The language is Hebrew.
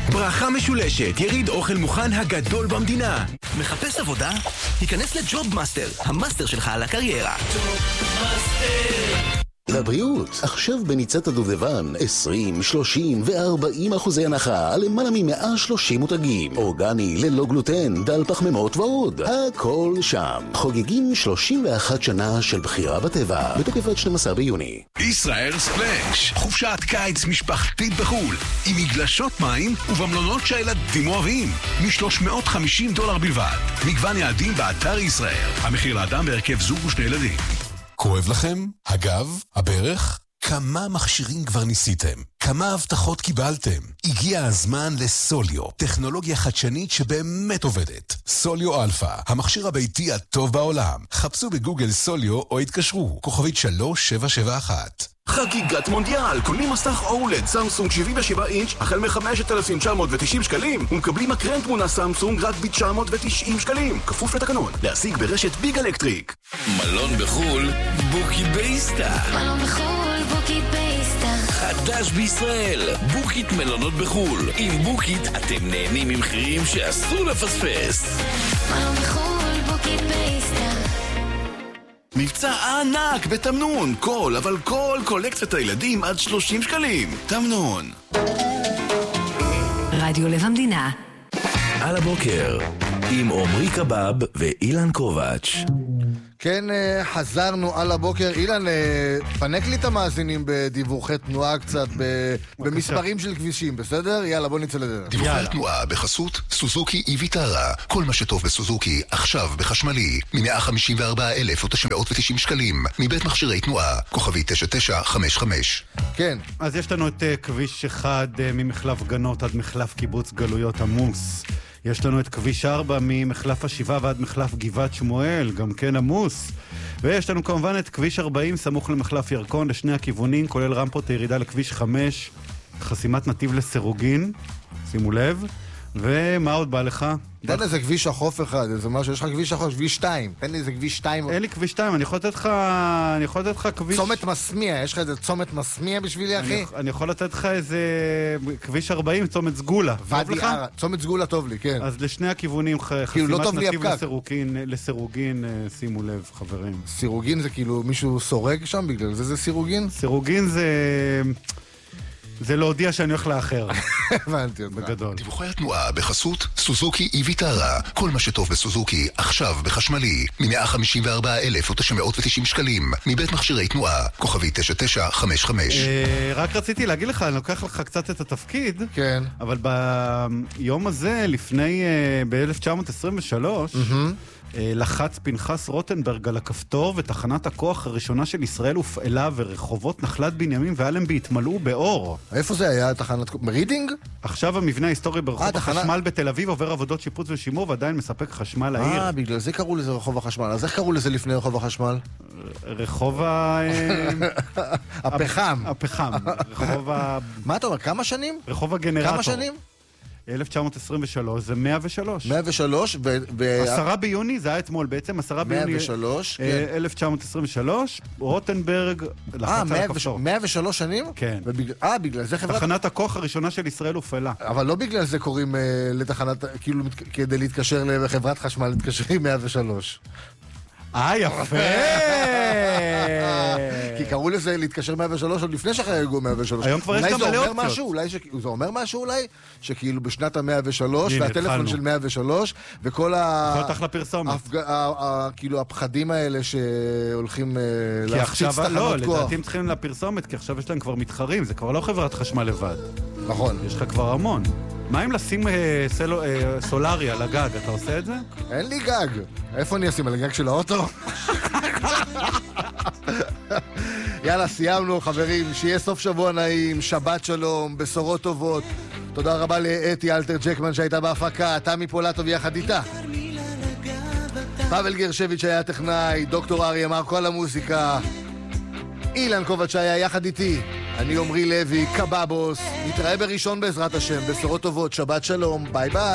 ברכה משולשת, יריד אוכל מוכן הגדול במדינה. מחפש עבודה? היכנס לג'וב מאסטר, המאסטר שלך על הקריירה. לבריאות, עכשיו בניצת הדובדבן 20, 30 ו-40% הנחה על למעלה מ-130 מותגים. אורגני, ללא גלוטן, דל פחמימות ועוד. הכל שם. חוגגים 31 שנה של בחירה בטבע. בתוקף עד 12 ביוני. ישראל ספלאש, חופשת קיץ משפחתית בחול, עם מגלשות מים ובמלונות שהילדים אוהבים. $350 בלבד. מגוון יעדים באתר ישראל. המחיר לאדם בהרכב זוג ושני ילדים. כואב לכם? הגב? הברך? כמה מכשירים כבר ניסיתם? כמה הבטחות קיבלתם? הגיע הזמן לסוליו, טכנולוגיה חדשנית שבאמת עובדת. סוליו אלפא, המכשיר הביתי הטוב בעולם. חפשו בגוגל סוליו או התקשרו, כוכבית 3771. חגיגת מונדיאל, קונים מסך אולד סמסונג 77 אינץ' החל מ-5,990 שקלים ומקבלים מקרן תמונה סמסונג רק ב-990 שקלים, כפוף לתקנון, להשיג ברשת ביג אלקטריק. מלון בחול, בוקי בייסטה. מלון בחול, בוקי בייסטה. חדש בישראל, בוקית מלונות בחול. עם בוקית אתם נהנים ממחירים שאסור לפספס. מלון בחול, בוקי בייסטה. מבצע ענק בתמנון, כל קולקציית הילדים עד 30 שקלים. תמנון. רדיו לב המדינה. על הבוקר, עם עומרי קבב ואילן קובץ'. כן, חזרנו על הבוקר. אילן, פנק לי את המאזינים בדיווחי תנועה קצת, במספרים של כבישים, בסדר? יאללה, בוא נצא לדרך. דיווחי התנועה בחסות סוזוקי איביטרה. כל מה שטוב בסוזוקי, עכשיו בחשמלי. מ-154,990 שקלים. מבית מכשירי תנועה, כוכבי 9955. כן. אז יש לנו את כביש 1 ממחלף גנות עד מחלף קיבוץ גלויות עמוס. יש לנו את כביש 4 ממחלף השבעה ועד מחלף גבעת שמואל, גם כן עמוס. ויש לנו כמובן את כביש 40 סמוך למחלף ירקון לשני הכיוונים, כולל רמפות הירידה לכביש 5, חסימת נתיב לסירוגין, שימו לב. ומה עוד בא לך? תן איזה כביש החוף אחד, איזה משהו, יש לך כביש החוף, כביש 2. תן לי איזה כביש 2. אין לי כביש 2, אני יכול לתת לך כביש... צומת מסמיע, יש לך איזה צומת מסמיע בשבילי, אחי? אני יכול לתת לך איזה כביש 40, צומת סגולה. טוב לך? צומת סגולה טוב לי, כן. אז לשני הכיוונים, חסימת נתיב לסירוגין, שימו לב, חברים. סירוגין זה כאילו מישהו סורג שם, בגלל זה סירוגין? סירוגין זה להודיע שאני הולך לאחר. הבנתי אותך. בגדול. דיווחי התנועה בחסות סוזוקי איביטרה. כל מה שטוב בסוזוקי, עכשיו בחשמלי. מ-154,990 שקלים. מבית מכשירי תנועה, כוכבי 9955. רק רציתי להגיד לך, אני לוקח לך קצת את התפקיד. כן. אבל ביום הזה, לפני, ב-1923, לחץ פנחס רוטנברג על הכפתור ותחנת הכוח הראשונה של ישראל הופעלה ורחובות נחלת בנימין ואלנבי התמלאו באור. איפה זה היה תחנת מרידינג? עכשיו המבנה ההיסטורי ברחוב החשמל בתל אביב עובר עבודות שיפוץ ושימור ועדיין מספק חשמל לעיר. בגלל זה קראו לזה רחוב החשמל. אז איך קראו לזה לפני רחוב החשמל? רחוב הפחם. הפחם. רחוב מה אתה אומר? כמה שנים? רחוב הגנרטור. כמה שנים? 1923, זה 103. 103, 10 ביוני, זה היה אתמול בעצם, 10 ביוני 103, 1923, רוטנברג לחץ על הכפתור. 103 שנים? כן. בגלל זה חברת... תחנת הכוח הראשונה של ישראל הופעלה. אבל לא בגלל זה קוראים לתחנת, כאילו כדי להתקשר לחברת חשמל, להתקשרים 103. יפה! כי קראו לזה להתקשר 103 עוד לפני שחייגו 103. היום כבר יש גם מלא אופציות. זה אומר משהו אולי? שכאילו בשנת ה-103, והטלפון של 103, וכל כאילו הפחדים האלה שהולכים להפציץ תחנות כוח. לא, לדעתי הם צריכים לפרסומת, כי עכשיו יש להם כבר מתחרים, זה כבר לא חברת חשמל לבד. נכון. יש לך כבר המון. מה אם לשים סולארי על הגג? אתה עושה את זה? אין לי גג. איפה אני אשים? על הגג של האוטו? יאללה, סיימנו חברים, שיהיה סוף שבוע נעים, שבת שלום, בשורות טובות. תודה רבה לאתי אלתר ג'קמן שהייתה בהפקה, תמי פולטוב יחד איתה, פאבל גרשביץ' היה טכנאי, דוקטור ארי אמר כל המוזיקה, אילן קובץ' היה יחד איתי, אני עומרי לוי, קבבוס. נתראה בראשון בעזרת השם, בשורות טובות, שבת שלום, ביי ביי.